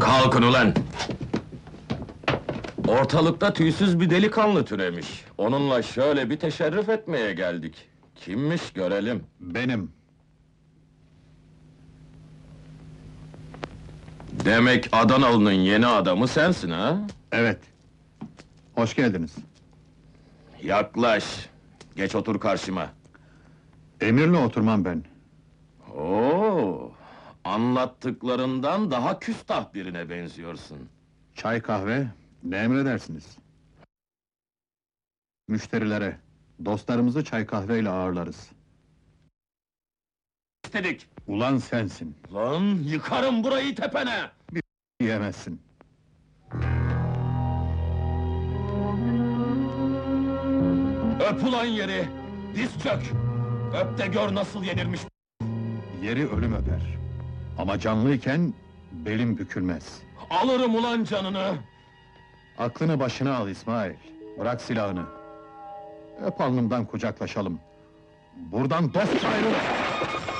Kalkın ulan! Ortalıkta tüysüz bir delikanlı türemiş. Onunla şöyle bir teşerrüf etmeye geldik. Kimmiş görelim. Benim. Demek Adanalı'nın yeni adamı sensin ha? Evet. Hoş geldiniz. Yaklaş! Geç otur karşıma. Emirle oturmam ben. Oo! Anlattıklarından daha küstah birine benziyorsun. Çay kahve, ne emredersiniz? Müşterilere, dostlarımızı çay kahveyle ağırlarız. İstedik! Ulan sensin, Lan yıkarım burayı tepene! diyemezsin. Öp ulan yeri! Diz çök! Öp de gör nasıl yenirmiş! Yeri ölüm öper. Ama canlıyken belim bükülmez. Alırım ulan canını! Aklını başına al İsmail. Bırak silahını. Öp alnımdan kucaklaşalım. Buradan dost ayrıl!